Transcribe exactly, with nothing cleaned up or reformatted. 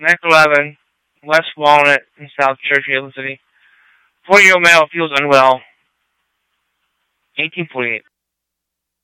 Mac eleven, West Walnut, in South Church, Haven City. Four-year-old male feels unwell. eighteen forty-eight.